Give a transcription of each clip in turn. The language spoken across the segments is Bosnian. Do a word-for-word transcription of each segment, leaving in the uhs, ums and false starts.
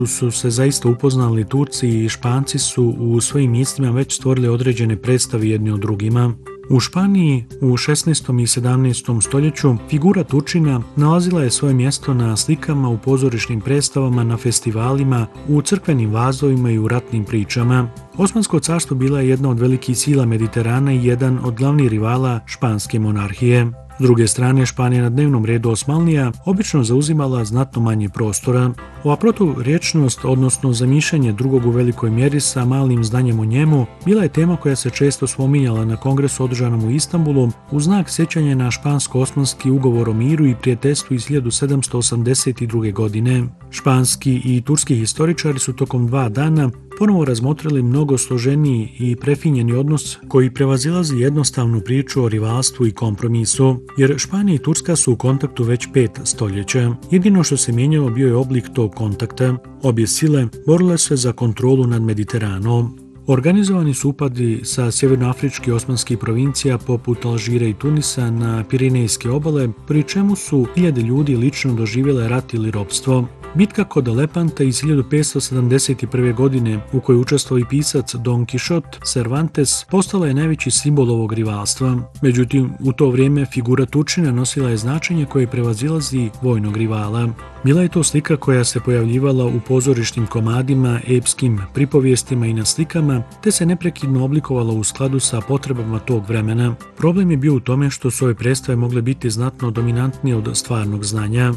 su se zaista upoznali Turci i Španci su u svojim mjestima već stvorili određene predstave jedni o drugima. U Španiji u šesnaestom i sedamnaestom stoljeću figura Turčina nalazila je svoje mjesto na slikama, u pozorišnim predstavama, na festivalima, u crkvenim vazovima i u ratnim pričama. Osmansko carstvo bila je jedna od velikih sila Mediterana i jedan od glavnih rivala španske monarhije. S druge strane, Španija na dnevnom redu Osmanlija obično zauzimala znatno manje prostora. Ova proturječnost, odnosno zamišljanje drugog u velikoj mjeri sa malim znanjem o njemu, bila je tema koja se često spominjala na kongresu održanom u Istanbulu u znak sjećanja na špansko-osmanski ugovor o miru i prijateljstvu iz hiljadu sedamsto osamdeset druge. godine. Španski i turski historičari su tokom dva dana ponovo razmotrili mnogo složeniji i prefinjeni odnos koji prevazilazi jednostavnu priču o rivalstvu i kompromisu, jer Španija i Turska su u kontaktu već pet stoljeća. Jedino što se mijenjalo bio je oblik tog kontakta. Obje sile borile se za kontrolu nad Mediteranom. Organizovani su upadi sa sjevernoafričkih osmanskih provincija poput Alžira i Tunisa na Pirinejske obale, pri čemu su hiljade ljudi lično doživjele rat ili ropstvo. Bitka kod Lepanta iz hiljadu petsto sedamdeset prve. godine, u kojoj učestvovao i pisac Don Quixote Cervantes, postala je najveći simbol ovog rivalstva. Međutim, u to vrijeme figura Turčina nosila je značenje koje prevazilazi vojnog rivala. Bila je to slika koja se pojavljivala u pozorišnim komadima, epskim pripovijestima i na slikama, te se neprekidno oblikovala u skladu sa potrebama tog vremena. Problem je bio u tome što su ove predstave mogle biti znatno dominantnije od stvarnog znanja.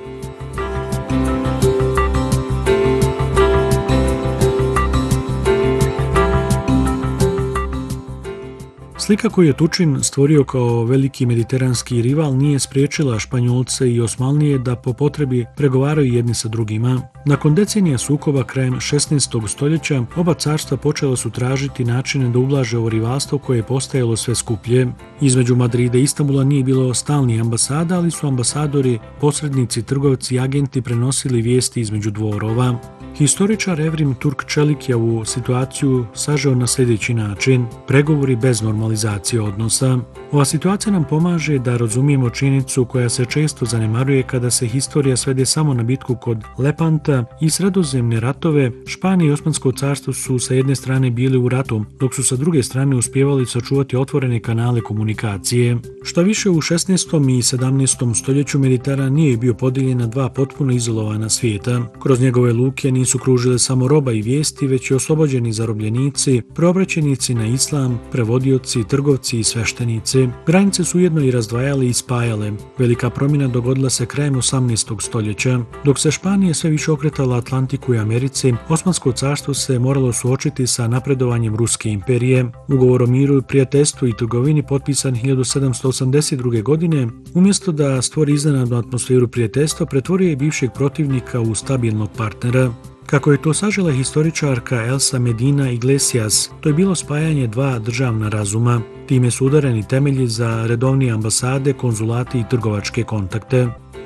Slika koju je Turčin stvorio kao veliki mediteranski rival nije spriječila Španjolce i Osmanlije da po potrebi pregovaraju jedni sa drugima. Nakon decenija sukoba krajem šesnaestog stoljeća oba carstva počela su tražiti načine da ublaže ovo rivalstvo koje je postajalo sve skuplje. Između Madrida i Istanbula nije bilo stalnih ambasada, ali su ambasadori, posrednici, trgovci i agenti prenosili vijesti između dvorova. Historičar Evrim Turk Čelik je ovu situaciju sažeo na sljedeći način: pregovori bez normalizacije odnosa. Ova situacija nam pomaže da razumijemo činjenicu koja se često zanemaruje kada se historija svede samo na bitku kod Lepanta i sredozemne ratove. Španija i Osmansko carstvo su sa jedne strane bili u ratu, dok su sa druge strane uspjevali sačuvati otvorene kanale komunikacije. Šta više, u šesnaestom i sedamnaestom stoljeću Mediteran nije bio podijeljen na dva potpuno izolovana svijeta. Kroz njegove luke nisu kružile samo roba i vijesti, već i oslobođeni zarobljenici, preobraćenici na islam, prevodioci, trgovci i sveštenici. Granice su ujedno i razdvajale i spajale. Velika promjena dogodila se krajem osamnaestog stoljeća. Dok se Španija sve više okretala Atlantiku i Americi, Osmansko carstvo se moralo suočiti sa napredovanjem Ruske imperije. Ugovor o miru, prijateljstvu i trgovini potpisan hiljadu sedamsto osamdeset druge. godine, umjesto da stvori iznenadnu atmosferu prijateljstva, pretvorio je bivšeg protivnika u stabilnog partnera. Kako je to sažela historičarka Elsa Medina Iglesias, to je bilo spajanje dva državna razuma. Time su udareni temelji za redovnije ambasade, konzulate i trgovačke kontakte.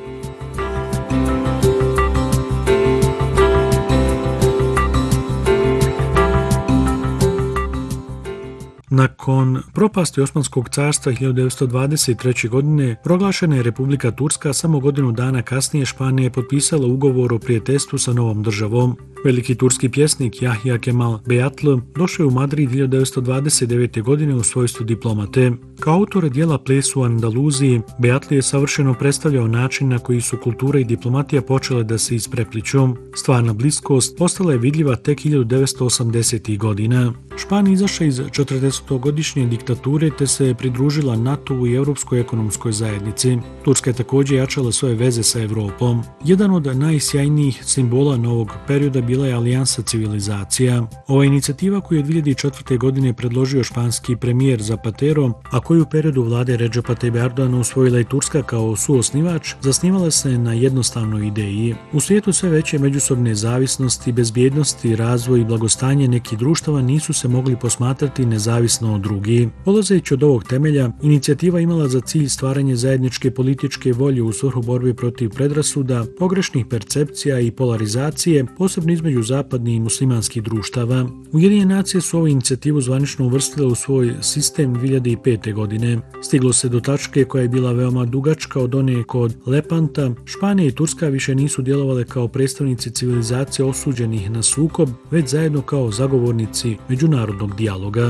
Nakon propasti Osmanskog carstva hiljadu devetsto dvadeset treće. godine proglašena je Republika Turska, samo godinu dana kasnije Španija je potpisala ugovor o prijateljstvu sa novom državom. Veliki turski pjesnik Jahja Kemal Beyatl došao je u Madrid hiljadu devetsto dvadeset devete. godine u svojstvu diplomate. Kao autor djela Ples u Andaluziji, Beyatl je savršeno predstavljao način na koji su kultura i diplomatija počele da se isprepliću. Stvarna bliskost postala je vidljiva tek hiljadu devetsto osamdesetih. godina. Španija izašla iz četrdesetogodišnje diktature te se pridružila NATO-u i Europskoj ekonomskoj zajednici. Turska je također jačala svoje veze sa Europom. Jedan od najsjajnijih simbola novog perioda bila je alijansa civilizacija. Ova inicijativa koju je dvije hiljade četvrte. godine predložio španski premijer Zapatero, a koju u periodu vlade Redžepa Tayyip Erdogana usvojila i Turska kao suosnivač, zasnivala se na jednostavnoj ideji. U svijetu sve veće međusobne zavisnosti, bezbjednosti, razvoj i blagostanje nekih društava nisu se mogli posmatrati nezavisno nezavisno od drugih. Polazeći od ovog temelja, inicijativa imala za cilj stvaranje zajedničke političke volje u svrhu borbe protiv predrasuda, pogrešnih percepcija i polarizacije, posebno između zapadnih i muslimanskih društava. Ujedinjene nacije su ovu inicijativu zvanično uvrstile u svoj sistem dvije hiljade pete. godine. Stiglo se do tačke koja je bila veoma dugačka od one kod Lepanta. Španija i Turska više nisu djelovale kao predstavnici civilizacije osuđenih na sukob, već zajedno kao zagovornici međunarodnog dijaloga.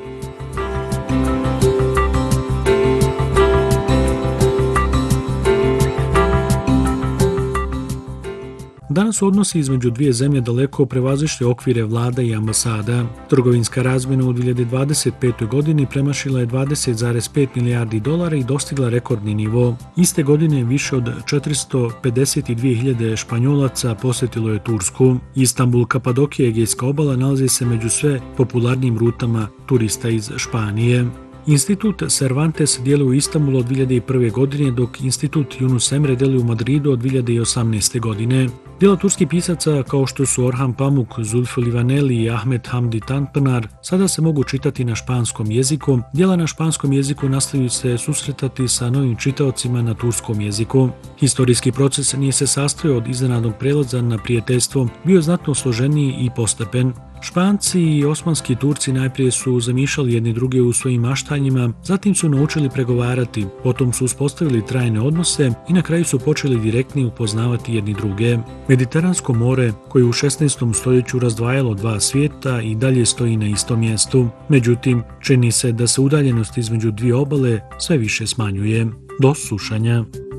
Danas su odnosi između dvije zemlje daleko prevazišli okvire vlada i ambasada. Trgovinska razmjena u dvije hiljade dvadeset petoj. godini premašila je dvadeset zarez pet milijardi dolara i dostigla rekordni nivo. Iste godine više od četiristo pedeset dvije hiljade Španjolaca posjetilo je Tursku. Istanbul, Kapadokija i Egejska obala nalazi se među sve popularnijim rutama turista iz Španije. Institut Cervantes djeluje u Istanbulu od dvije hiljade prve. godine, dok Institut Yunus Emre djeluje u Madridu od dvije hiljade osamnaeste. godine. Djela turskih pisaca kao što su Orhan Pamuk, Zulfü Livaneli i Ahmet Hamdi Tanpınar sada se mogu čitati na španskom jeziku. Djela na španskom jeziku nastavljaju se susretati sa novim čitaocima na turskom jeziku. Historijski proces nije se sastojao od iznenadnog prelaza na prijateljstvo, bio je znatno složeniji i postepen. Španci i osmanski Turci najprije su zamišljali jedni druge u svojim maštanjima, zatim su naučili pregovarati, potom su uspostavili trajne odnose i na kraju su počeli direktnije upoznavati jedni druge. Mediteransko more, koje u šesnaestom. stoljeću razdvajalo dva svijeta, i dalje stoji na istom mjestu. Međutim, čini se da se udaljenost između dvije obale sve više smanjuje. Do slušanja.